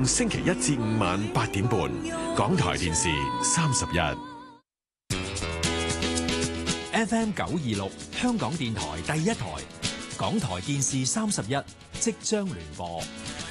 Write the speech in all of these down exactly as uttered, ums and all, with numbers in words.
星期一至五晚八點半，港台電視三十一 F M 九二六，香港電台第一台，港台電視三十一即將聯播。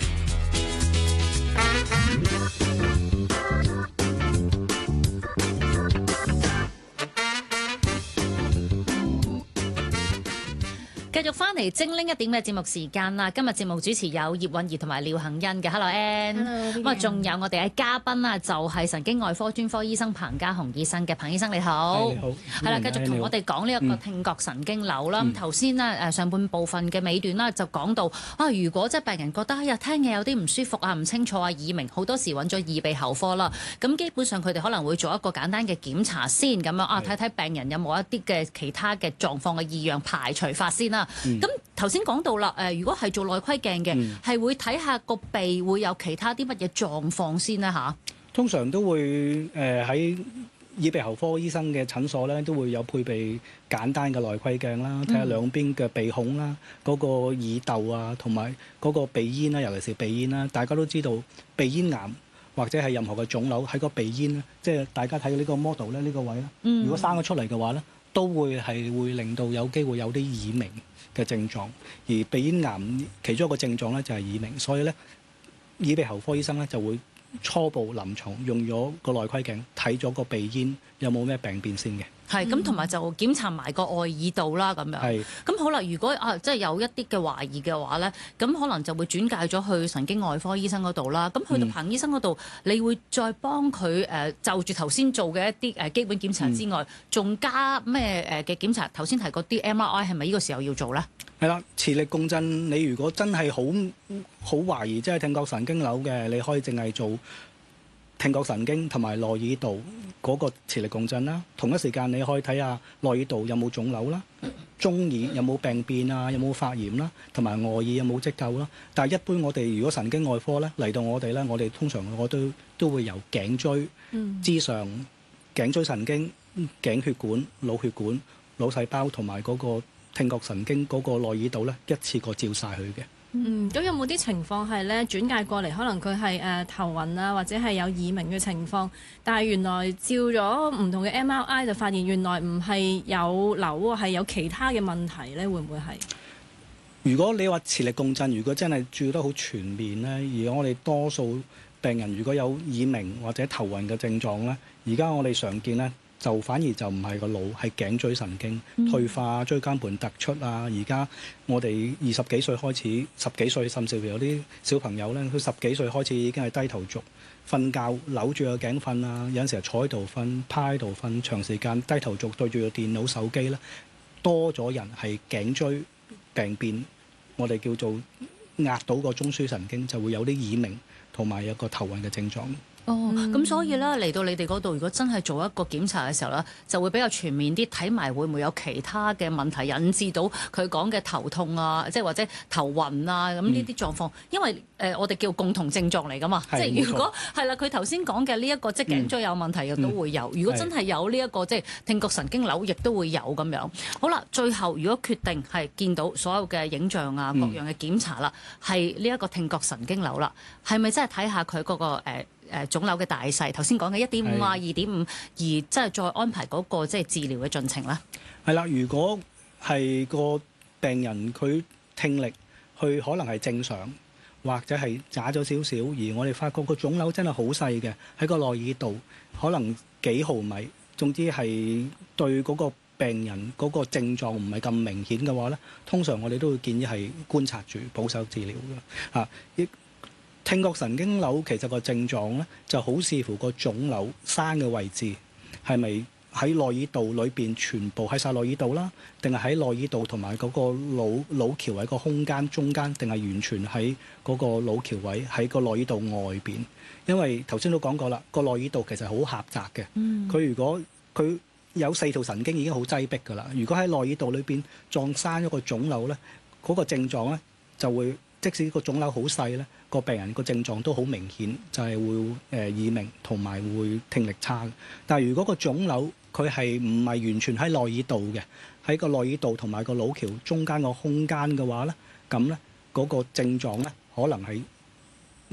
繼續翻嚟精靈一點嘅節目時間啦！今日節目主持有葉韻儀同埋廖杏欣嘅 ，Hello Ann， 咁啊仲有我哋嘅嘉賓啊，就係神經外科專科醫生彭家雄醫生嘅，彭醫生你好， 你好， 係啦，繼續同我哋講呢一個聽覺神經瘤啦。咁頭先咧誒上半部分嘅尾段啦，就講到啊，如果即係病人覺得哎呀聽嘢有啲唔舒服啊、唔清楚啊、耳鳴，好多時揾咗耳鼻喉科啦。咁基本上佢哋可能會做一個簡單嘅檢查先，咁樣啊睇睇病人有冇一啲嘅其他嘅狀況嘅異樣排除法先啦。咁頭先講到啦，誒，如果係做內窺鏡嘅，係、嗯、會睇下個鼻會有其他啲乜嘢狀況先咧嚇。 通常都會誒喺、呃、耳鼻喉科醫生嘅診所咧，都會有配備簡單嘅內窺鏡啦，睇下兩邊嘅鼻孔啦、嗰、嗯、個耳竇啊，同埋嗰個鼻咽啦，尤其是鼻咽啦。大家都知道鼻咽癌或者係任何嘅腫瘤喺個鼻咽咧，即係大家睇到呢個 model 咧，呢個位咧，嗯、如果生咗出嚟嘅話咧，都會係會令到有機會有啲耳鳴嘅症狀，而鼻咽癌其中一個症狀咧就係耳鳴，所以咧耳鼻喉科醫生咧就會初步臨床用咗個內窺鏡睇咗個鼻咽有冇咩病變先嘅。 係咁，同埋就檢查埋個外耳道啦，咁樣。係。咁好啦，如果啊，即係有一啲嘅懷疑嘅話咧，咁可能就會轉介咗去神經外科醫生嗰度啦。咁去到彭醫生嗰度，嗯、你會再幫佢誒就住頭先做嘅一啲誒基本檢查之外，仲、嗯、加咩誒嘅檢查？頭先提過啲 M R I 係咪呢個時候要做咧？係啦，磁力共振，你如果真係好好懷疑，即係聽覺神經瘤嘅，你可以淨係做聽覺神經同埋內耳道嗰個磁力共振啦。同一時間你可以睇下內耳道有冇腫瘤啦，中耳有冇病變啊，有冇發炎啦，同埋外耳有冇積垢啦。但係一般我哋如果神經外科咧嚟到我哋咧，我哋通常我都都會由頸椎之上、頸椎神經、頸血管、腦血管、腦細胞同埋嗰個聽覺神經嗰個內耳道咧一次過照晒佢嘅。 嗯，咁有冇啲情況係咧轉介過嚟，可能佢係誒頭暈啊，或者係有耳鳴嘅情況，但係原來照咗唔同嘅 M R I 就發現原來唔係有瘤啊，係有其他嘅問題咧，會唔會係？ 如果你話磁力共振，如果真係照得好全面咧，而我哋多數病人如果有耳鳴或者頭暈嘅症狀咧，而家我哋常見咧。就反而就唔係個腦，係頸椎神經退化、椎間盤突出啊！而家我哋二十幾歲開始，十幾歲甚至乎有啲小朋友咧，佢十幾歲開始已經係低頭族，瞓覺扭住個頸瞓啊！有陣時係坐喺度瞓，趴喺度瞓，長時間低頭族對住個電腦手機咧，多咗人係頸椎病變，我哋叫做壓到個中樞神經，就會有啲耳鳴同埋有個頭暈嘅症狀。 哦，咁所以咧嚟到你哋嗰度，如果真係做一個檢查嘅時候咧，就會比較全面啲，睇埋會唔會有其他嘅問題引致到佢講嘅頭痛啊，即係或者頭暈啊咁呢啲狀況。嗯、因為誒、呃、我哋叫共同症狀嚟噶嘛，即係如果係啦，佢頭先講嘅呢一個即係頸椎有問題嘅都會有。嗯、如果真係有呢、這、一個即係聽覺神經瘤，亦都會有咁樣。好啦，最後如果決定係見到所有嘅影像啊、各樣嘅檢查啦，係呢一個聽覺神經瘤啦，係咪真係睇下佢嗰、那個誒？呃誒腫瘤嘅大細，頭先講嘅一點五啊、二點五，而即係再安排嗰個即係治療嘅進程咧。 係啦，如果係個病人佢聽力佢可能係正常，或者係渣咗少少，而我哋發覺個腫瘤真係好細嘅，喺個內耳道可能幾毫米，總之係對嗰個病人嗰個症狀唔係咁明顯嘅話咧，通常我哋都會建議係觀察住保守治療嘅嚇。亦聽覺神經瘤其實個症狀咧就好視乎個腫瘤生嘅位置係咪喺內耳道裏邊全部喺晒內耳道啦，定係喺內耳道同埋嗰個腦腦橋位個空間中間，定係完全喺嗰個腦橋位喺個內耳道外邊？因為頭先都講過啦，個內耳道其實好狹窄嘅，佢、嗯、如果佢有四條神經已經好擠迫㗎啦。如果喺內耳道裏邊撞生一個腫瘤咧，嗰、嗰個症狀咧就會。即使個腫瘤好細咧，個病人個症狀都好明顯，就係、是、會誒、呃、耳鳴同埋會聽力差。但係如果個腫瘤佢係唔係完全喺內耳道嘅，喺個內耳道同埋個腦橋中間個空間嘅話咧，咁咧嗰個症狀咧可能係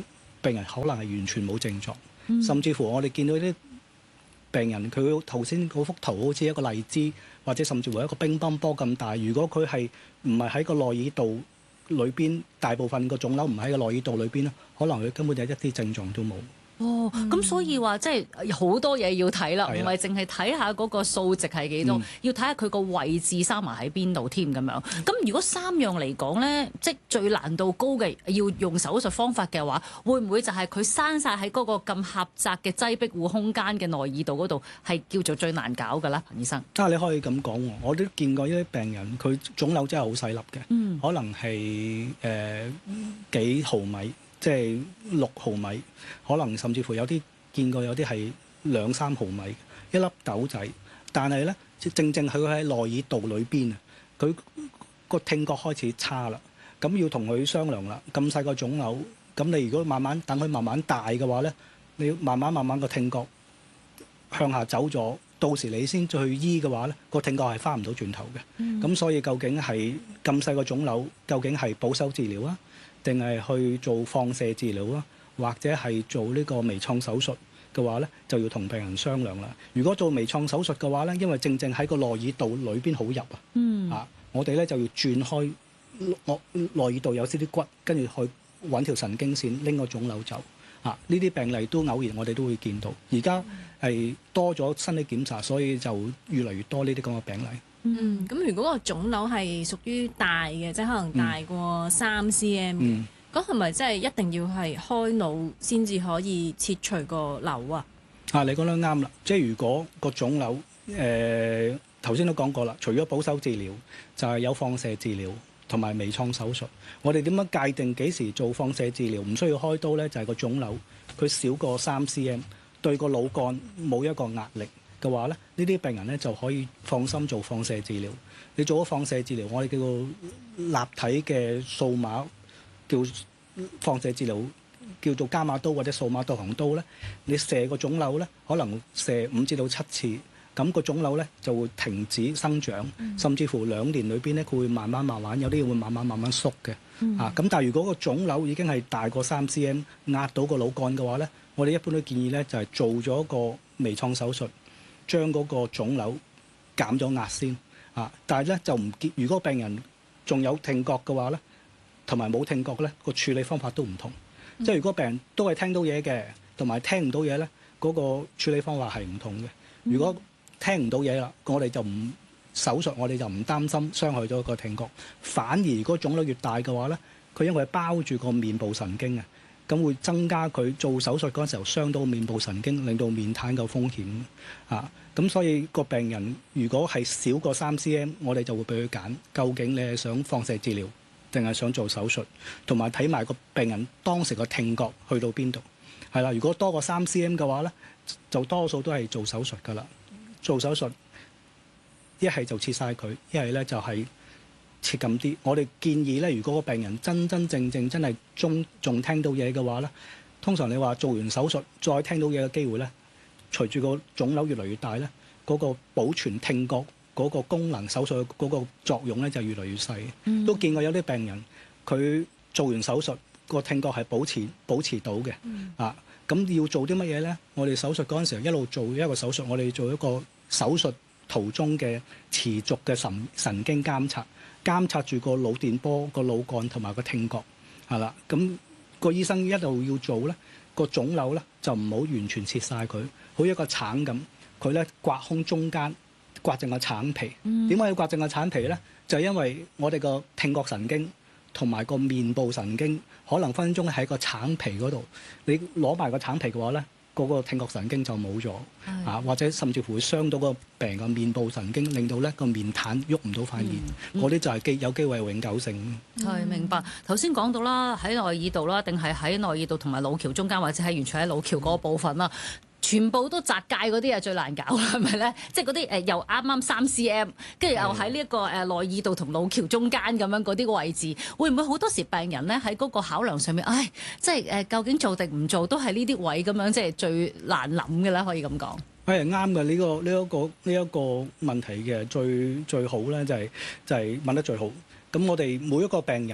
病人可能係完全冇症狀， 嗯甚至乎我哋見到啲病人佢頭先嗰幅圖好似一個荔枝，或者甚至乎一個乒乓波咁大。如果佢係唔係喺個內耳道裏邊，大部分個腫瘤唔喺個內耳道裏邊咧，可能佢根本就一啲症狀都冇。 哦，咁、所以話即係好多嘢要睇啦，唔係啦係淨係睇下嗰個數值係幾多， 嗯要睇下佢個位置生埋喺邊度添咁樣。咁如果三樣嚟講咧，即係最難度高嘅，要用手術方法嘅話，會唔會就係佢生晒喺嗰個咁狹窄嘅擠迫戶空間嘅內耳道嗰度，係叫做最難搞㗎啦，彭醫生？ 啊，你可以咁講喎，我都見過一啲病人，佢腫瘤真係好細粒嘅， 嗯可能係誒、呃、幾毫米，即係六毫米，可能甚至乎有啲見過有啲係兩三毫米，一粒豆仔。但係咧，正正佢喺內耳道裏邊啊，佢個聽覺開始差啦，咁要同佢商量啦。咁細個腫瘤，咁你如果慢慢等佢慢慢大嘅話咧，你要慢慢慢慢個聽覺向下走咗，到時你先再去醫嘅話咧，個聽覺係翻唔到轉頭嘅。咁、 嗯所以究竟係咁細個腫瘤，究竟係保守治療啊，定係去做放射治療啊，或者係做呢個微創手術嘅話咧，就要同病人商量啦。如果做微創手術嘅話咧，因為正正喺個內耳道裏邊好入啊， 嗯啊，我哋咧就要轉開內內耳道有少啲骨，跟住去揾條神經線拎個腫瘤走。啊，呢啲病例都偶然我哋都會見到。而家係多咗身體檢查，所以就越嚟越多呢啲咁嘅病例。 嗯，咁如果個腫瘤係屬於大嘅，即係可能大過三 cm 嘅， 嗯， 咁係咪真係一定要係開腦先至可以切除個瘤啊？ 啊，你講得啱啦。即係如果個腫瘤誒頭先都講過啦，除咗保守治療，就係有放射治療同埋微創手術。我哋點樣界定幾時做放射治療唔需要開刀咧？就係個腫瘤佢少過三 cm，對個腦幹冇一個壓力嘅話咧，呢啲病人咧就可以放心做放射治療。你做咗放射治療，我哋叫做立體嘅數碼叫放射治療，叫做伽馬刀或者數碼導航刀咧。你射個腫瘤咧，可能射五至到七次。咁個腫瘤咧就會停止生長，甚至乎兩年裏邊咧佢會慢慢慢慢有啲會慢慢慢慢縮嘅。 嗯啊，咁但係如果個腫瘤已經係大過三 cm 壓到個腦幹嘅話咧，我哋一般都建議咧就係做咗個微創手術，將嗰個腫瘤減咗壓先。啊，但係咧就唔見，如果病人仲有聽覺嘅話咧，同埋冇聽覺咧，個處理方法都唔同。即係如果病人都係聽到嘢嘅，同埋聽唔到嘢咧，嗰個處理方法係唔同嘅。如果聽唔到嘢啦，我哋就唔手術，我哋就唔擔心傷害咗個聽覺。反而如果腫瘤越大嘅話咧，佢因為包住個面部神經啊，咁會增加佢做手術嗰陣時候傷到面部神經，令到面癱嘅風險啊。咁所以個病人如果係少過三 cm，我哋就會俾佢揀，究竟你係想放射治療定係想做手術，同埋睇埋個病人當時個聽覺去到邊度。係啦，如果多過三 cm 嘅話咧，就多數都係做手術㗎啦。做手術一係就切晒佢，一係咧就係切咁啲。我哋建議咧，如果個病人真真正正真係仲仲聽到嘢嘅話咧，通常你話做完手術再聽到嘢嘅機會咧，隨住個腫瘤越嚟越大咧，嗰個保存聽覺嗰個功能，手術嗰個作用咧就越嚟越細。 嗯都見過有啲病人佢做完手術個聽覺係保持保持到嘅。啊，咁要做啲乜嘢咧？我哋手術嗰陣時候一路做一個手術，我哋做一個手術途中嘅持續嘅神神經監察，監察住個腦電波、個腦幹同埋個聽覺，係啦。咁、個醫生一路要做咧，個腫瘤咧就唔好完全切晒佢，好似一個橙咁，佢咧刮空中間，刮淨個橙皮。點解要刮淨個橙皮咧？就係、因為我哋個聽覺神經同埋個面部神經可能分分鐘喺個橙皮嗰度，你攞埋個橙皮嘅話咧，嗰個聽覺神經就冇咗啊，或者甚至乎會傷到個病人個面部神經，令到咧個面癱喐唔到塊面，嗰啲、嗯、就係機有機會係永久性。 係明白。頭先講到啦，喺內耳道啦，定係喺內耳道同埋腦橋中間，或者係完全喺腦橋嗰個部分啦。全部都窄界嗰啲係最難搞啦，係咪咧？即係嗰啲誒又啱啱三 cm，跟住又喺呢一個誒內耳道同腦橋中間咁樣嗰啲位置，會唔會好多時病人咧喺嗰個考量上面，唉，即係誒究竟做定唔做都係呢啲位咁樣，即係最難諗嘅啦，可以咁講。 係啱嘅，呢個呢一個呢一個問題嘅最最好咧就係就係問得最好。咁我哋每一個病人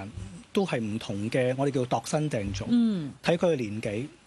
都係唔同嘅，我哋叫度身訂造， 嗯睇佢嘅年紀，